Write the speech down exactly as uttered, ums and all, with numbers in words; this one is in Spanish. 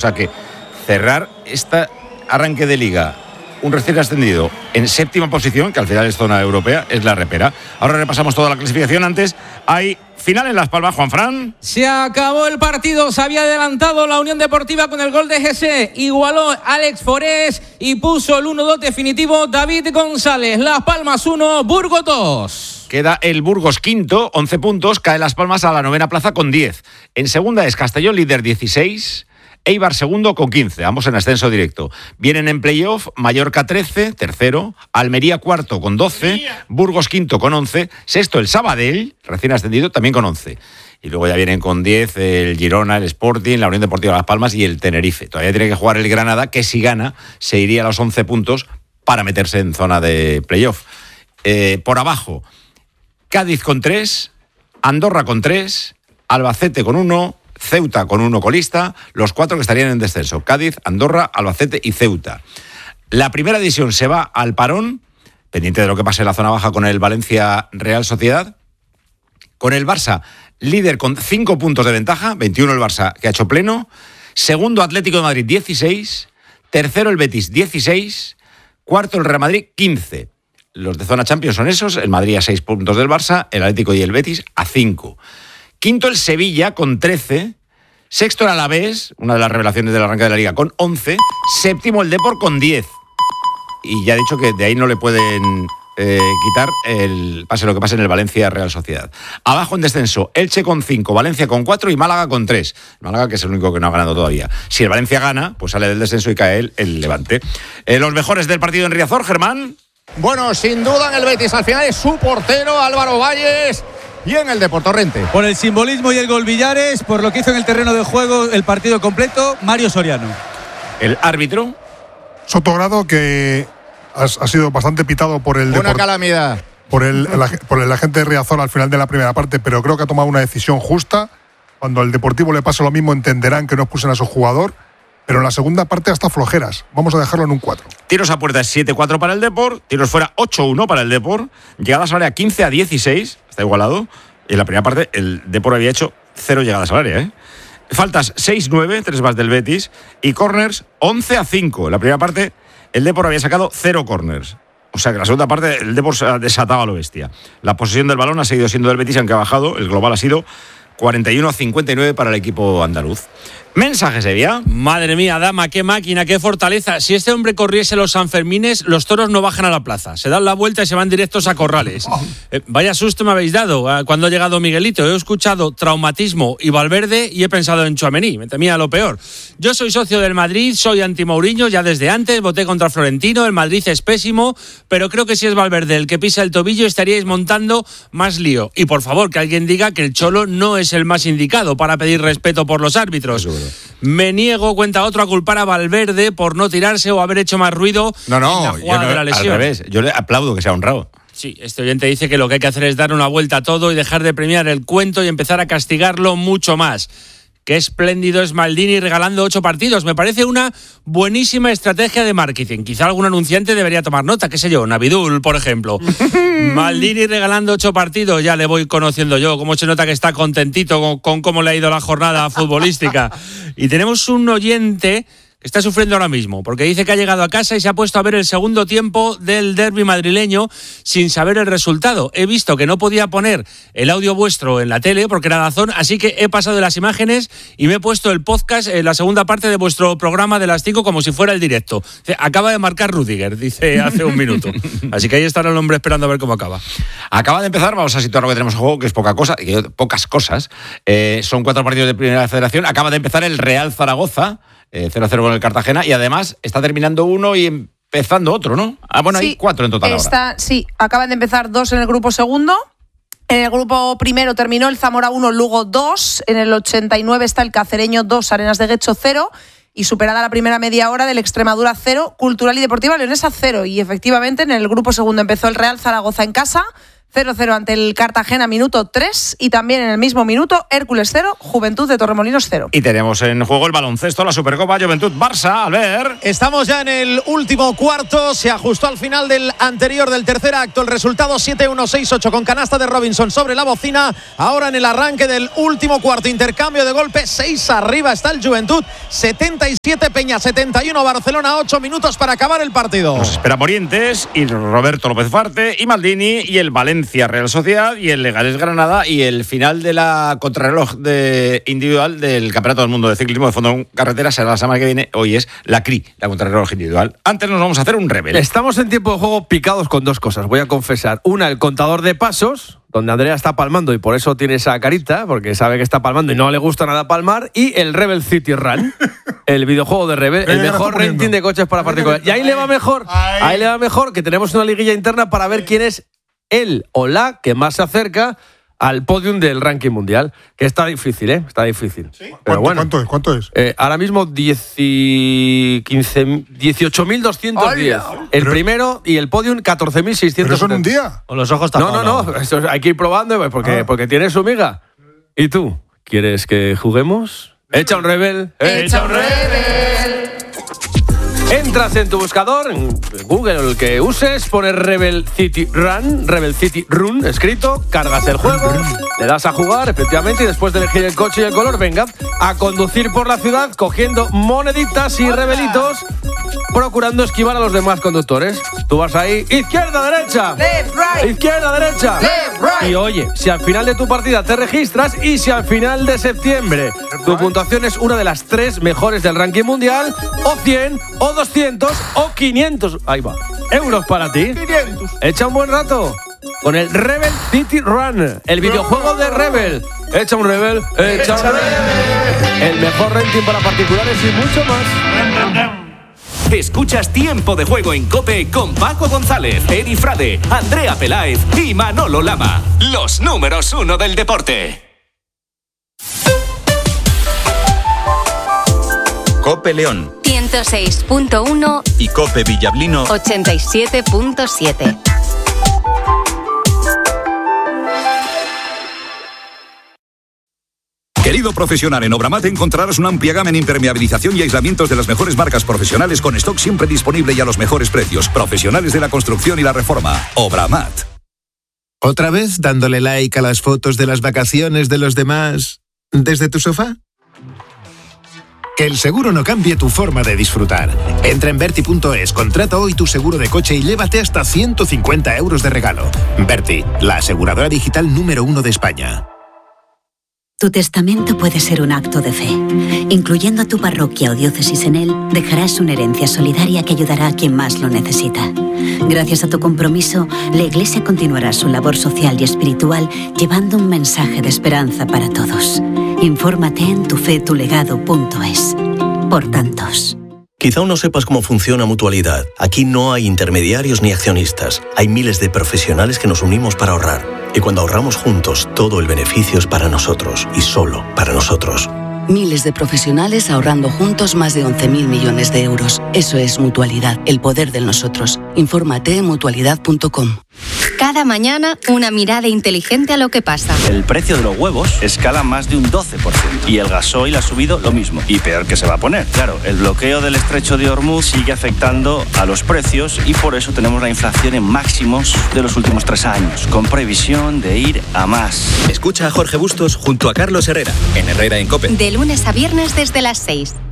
sea que cerrar este arranque de liga, un recién ascendido en séptima posición, que al final es zona europea, es la repera. Ahora repasamos toda la clasificación. Antes hay final en Las Palmas, Juanfran. Se acabó el partido, se había adelantado la Unión Deportiva con el gol de G C, igualó Alex Forés y puso el uno dos definitivo David González. Las Palmas uno, Burgos dos. Queda el Burgos quinto, once puntos, cae Las Palmas a la novena plaza con diez. En segunda es Castellón, líder dieciséis, Eibar segundo con quince, ambos en ascenso directo. Vienen en playoff Mallorca trece, tercero, Almería cuarto con doce, Burgos quinto con once, sexto el Sabadell, recién ascendido, también con once. Y luego ya vienen con diez el Girona, el Sporting, la Unión Deportiva Las Palmas y el Tenerife. Todavía tiene que jugar el Granada, que si gana se iría a los once puntos para meterse en zona de playoff. Eh, por abajo, Cádiz con tres, Andorra con tres, Albacete con uno, Ceuta con uno colista, los cuatro que estarían en descenso: Cádiz, Andorra, Albacete y Ceuta. La primera división se va al parón, pendiente de lo que pase en la zona baja con el Valencia Real Sociedad, con el Barça líder con cinco puntos de ventaja, veintiuno el Barça, que ha hecho pleno, segundo Atlético de Madrid dieciséis, tercero el Betis dieciséis, cuarto el Real Madrid quince. Los de zona Champions son esos, el Madrid a seis puntos del Barça, el Atlético y el Betis a cinco. Quinto el Sevilla con trece, sexto el Alavés, una de las revelaciones del arranque de la Liga, con once, séptimo el Depor con diez. Y ya he dicho que de ahí no le pueden eh, quitar el pase lo que pase en el Valencia Real Sociedad. Abajo en descenso, Elche con cinco, Valencia con cuatro y Málaga con tres. Málaga, que es el único que no ha ganado todavía. Si el Valencia gana, pues sale del descenso y cae el, el Levante. Eh, los mejores del partido en Riazor, Germán. Bueno, sin duda en el Betis al final es su portero Álvaro Valles. Y en el Depor Torrente, por el simbolismo y el gol Villares, por lo que hizo en el terreno de juego el partido completo, Mario Soriano. El árbitro Sotogrado, que ha, ha sido bastante pitado por el una Depor, calamidad por el, el, por el agente de Riazor al final de la primera parte, pero creo que ha tomado una decisión justa. Cuando al Deportivo le pase lo mismo, entenderán que no expulsen a su jugador. Pero en la segunda parte hasta flojeras. Vamos a dejarlo en un cuatro. Tiros a puerta siete cuatro para el Depor, tiros fuera ocho uno para el Depor, llegadas al área quince a dieciséis, está igualado. Y en la primera parte el Depor había hecho cero llegadas al área, ¿eh? Faltas seis nueve, tres más del Betis, y corners once a cinco. En la primera parte el Depor había sacado cero corners. O sea que en la segunda parte el Depor se ha desatado a lo bestia. La posesión del balón ha seguido siendo del Betis, aunque ha bajado. El global ha sido cuarenta y uno a cincuenta y nueve para el equipo andaluz. Mensaje, Sevilla. Madre mía, dama, qué máquina, qué fortaleza. Si este hombre corriese los Sanfermines, los toros no bajan a la plaza. Se dan la vuelta y se van directos a corrales. Eh, vaya susto me habéis dado eh, cuando ha llegado Miguelito. He escuchado traumatismo y Valverde y he pensado en Tchouaméni. Me temía lo peor. Yo soy socio del Madrid, soy anti-Mourinho ya desde antes. Voté contra Florentino, el Madrid es pésimo, pero creo que si es Valverde el que pisa el tobillo estaríais montando más lío. Y por favor, que alguien diga que el Cholo no es el más indicado para pedir respeto por los árbitros. Me niego, cuenta otro, a culpar a Valverde por no tirarse o haber hecho más ruido no, no, en la jugada no, de la lesión. Al revés, yo le aplaudo que sea honrado. Sí, este oyente dice que lo que hay que hacer es dar una vuelta a todo y dejar de premiar el cuento y empezar a castigarlo mucho más. Qué espléndido es Maldini regalando ocho partidos. Me parece una buenísima estrategia de marketing. Quizá algún anunciante debería tomar nota, qué sé yo, Navidul, por ejemplo. Maldini regalando ocho partidos, ya le voy conociendo yo. Cómo se nota que está contentito con, con cómo le ha ido la jornada futbolística. Y tenemos un oyente que está sufriendo ahora mismo, porque dice que ha llegado a casa y se ha puesto a ver el segundo tiempo del derbi madrileño sin saber el resultado. He visto que no podía poner el audio vuestro en la tele porque era Dazón, así que he pasado de las imágenes y me he puesto el podcast en la segunda parte de vuestro programa de las cinco como si fuera el directo. Acaba de marcar Rudiger, dice hace un minuto. Así que ahí estará el hombre esperando a ver cómo acaba. Acaba de empezar, vamos a situar lo que tenemos en juego, que es poca cosa, que pocas cosas. Eh, son cuatro partidos de Primera Federación. Acaba de empezar el Real Zaragoza, Eh, cero a cero con el Cartagena, y además está terminando uno y empezando otro, ¿no? Ah, bueno, sí, hay cuatro en total está, ahora. Sí, acaban de empezar dos en el grupo segundo. En el grupo primero terminó el Zamora uno, Lugo dos. En el ochenta y nueve está el Cacereño dos, Arenas de Guecho cero. Y superada la primera media hora del Extremadura cero, Cultural y Deportiva Leonesa cero. Y efectivamente en el grupo segundo empezó el Real Zaragoza en casa, cero cero ante el Cartagena, minuto tres, y también en el mismo minuto, Hércules cero, Juventud de Torremolinos cero. Y tenemos en juego el baloncesto, la Supercopa Juventud-Barça. A ver. Estamos ya en el último cuarto, se ajustó al final del anterior, del tercer acto, el resultado siete uno seis ocho con canasta de Robinson sobre la bocina. Ahora en el arranque del último cuarto, intercambio de golpes, seis arriba está el Juventud, setenta y siete Peña, setenta y uno Barcelona, ocho minutos para acabar el partido. Nos espera Morientes y Roberto López Farte y Maldini y el Valencia Real Sociedad y el Leganés Granada y el final de la contrarreloj de individual del Campeonato del Mundo de Ciclismo de Fondo en Carretera será la semana que viene. Hoy es la C R I, la contrarreloj individual. Antes nos vamos a hacer un rebel. Estamos en tiempo de juego picados con dos cosas, voy a confesar. Una, el contador de pasos, donde Andrea está palmando y por eso tiene esa carita, porque sabe que está palmando y no le gusta nada palmar, y el Rebel City Run, el videojuego de Rebel, el mejor renting de coches para particulares. Y ahí le va mejor, ahí le va mejor, que tenemos una liguilla interna para ver quién es él o la que más se acerca al podium del ranking mundial, que está difícil, ¿eh? Está difícil. ¿Sí? Pero ¿Cuánto, bueno, ¿Cuánto es? ¿Cuánto es? Eh, ahora mismo dieciocho mil doscientos diez. El Pero, primero y el podium catorce mil seiscientos. ¿Pero eso en un día? Con los ojos No, tapados. no, no. Esto hay que ir probando pues, porque, Ah. porque tiene su miga. ¿Y tú? ¿Quieres que juguemos? Echa un Rebel. Echa un Entras en tu buscador, en Google o el que uses, pones Rebel City Run, Rebel City Run escrito, cargas el juego, le das a jugar, efectivamente, y después de elegir el coche y el color, venga, a conducir por la ciudad cogiendo moneditas y rebelitos, procurando esquivar a los demás conductores. Tú vas ahí, izquierda, derecha, Left, right. izquierda, derecha. Left, right. Y oye, si al final de tu partida te registras y si al final de septiembre tu puntuación es una de las tres mejores del ranking mundial, o cien, o doscientos, o quinientos, ahí va, euros para ti. quinientos. Echa un buen rato con el Rebel City Run, el videojuego de Rebel. Echa un Rebel, echa un Rebel. El mejor ranking para particulares y mucho más. Escuchas Tiempo de Juego en COPE con Paco González, Eri Frade, Andrea Peláez y Manolo Lama. Los números uno del deporte. COPE León ciento seis punto uno y COPE Villablino ochenta y siete punto siete. Querido profesional, en Obramat encontrarás una amplia gama en impermeabilización y aislamientos de las mejores marcas profesionales con stock siempre disponible y a los mejores precios. Profesionales de la construcción y la reforma. Obramat. ¿Otra vez dándole like a las fotos de las vacaciones de los demás desde tu sofá? Que el seguro no cambie tu forma de disfrutar. Entra en Berti punto es, contrata hoy tu seguro de coche y llévate hasta ciento cincuenta euros de regalo. Berti, la aseguradora digital número uno de España. Tu testamento puede ser un acto de fe. Incluyendo a tu parroquia o diócesis en él, dejarás una herencia solidaria que ayudará a quien más lo necesita. Gracias a tu compromiso, la Iglesia continuará su labor social y espiritual llevando un mensaje de esperanza para todos. Infórmate en tufetulegado punto es. Por tantos. Quizá aún no sepas cómo funciona Mutualidad. Aquí no hay intermediarios ni accionistas. Hay miles de profesionales que nos unimos para ahorrar. Y cuando ahorramos juntos, todo el beneficio es para nosotros y solo para nosotros. Miles de profesionales ahorrando juntos más de once mil millones de euros. Eso es Mutualidad, el poder del nosotros. Infórmate en mutualidad punto com. Cada mañana, una mirada inteligente a lo que pasa. El precio de los huevos escala más de un doce por ciento y el gasoil ha subido lo mismo. Y peor que se va a poner. Claro, el bloqueo del estrecho de Hormuz sigue afectando a los precios y por eso tenemos la inflación en máximos de los últimos tres años, con previsión de ir a más. Escucha a Jorge Bustos junto a Carlos Herrera en Herrera en COPE. De lunes a viernes desde las seis.